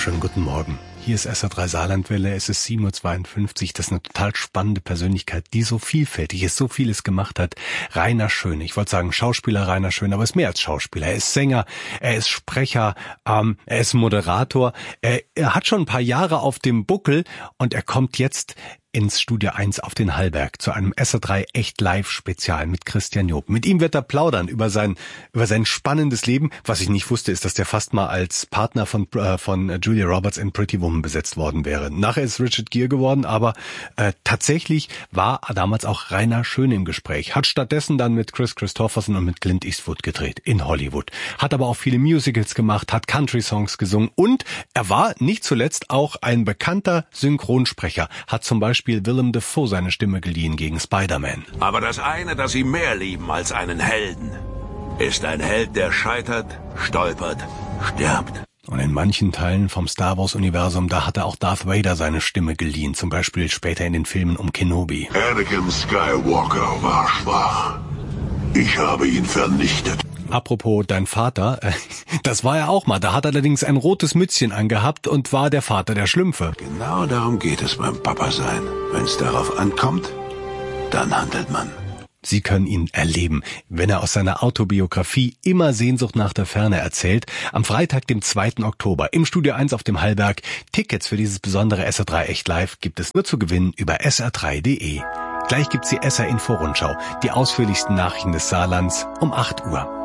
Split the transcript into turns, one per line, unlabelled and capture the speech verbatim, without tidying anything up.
wunderschönen guten Morgen. Hier ist S R drei Saarlandwelle, es ist sieben Uhr zweiundfünfzig. Das ist eine total spannende Persönlichkeit, die so vielfältig ist, so vieles gemacht hat. Rainer Schöne, ich wollte sagen Schauspieler Rainer Schöne, aber er ist mehr als Schauspieler. Er ist Sänger, er ist Sprecher, ähm, er ist Moderator. Er, er hat schon ein paar Jahre auf dem Buckel und er kommt jetzt ins Studio eins auf den Hallberg zu einem S R drei Echt Live Spezial mit Christian Job. Mit ihm wird er plaudern über sein über sein spannendes Leben. Was ich nicht wusste, ist, dass der fast mal als Partner von äh, von Julia Roberts in Pretty Woman besetzt worden wäre. Nachher ist Richard Gere geworden, aber äh, tatsächlich war damals auch Rainer Schöne im Gespräch. Hat stattdessen dann mit Chris Christopherson und mit Clint Eastwood gedreht in Hollywood. Hat aber auch viele Musicals gemacht, hat Country-Songs gesungen und er war nicht zuletzt auch ein bekannter Synchronsprecher. Hat zum Beispiel Willem Dafoe seine Stimme geliehen gegen Spider-Man.
Aber das eine, das sie mehr lieben als einen Helden, ist ein Held, der scheitert, stolpert, stirbt.
Und in manchen Teilen vom Star Wars-Universum, da hat er auch Darth Vader seine Stimme geliehen, zum Beispiel später in den Filmen um Kenobi.
Anakin Skywalker war schwach. Ich habe ihn vernichtet.
Apropos dein Vater, das war er auch mal. Da hat er allerdings ein rotes Mützchen angehabt und war der Vater der Schlümpfe.
Genau darum geht es beim Papa sein. Wenn es darauf ankommt, dann handelt man.
Sie können ihn erleben, wenn er aus seiner Autobiografie Immer Sehnsucht nach der Ferne erzählt. Am Freitag, dem zweiten Oktober, im Studio eins auf dem Hallberg. Tickets für dieses besondere S R drei Echt Live gibt es nur zu gewinnen über S R drei Punkt de. Gleich gibt's die S R Info Rundschau, die ausführlichsten Nachrichten des Saarlands um acht Uhr.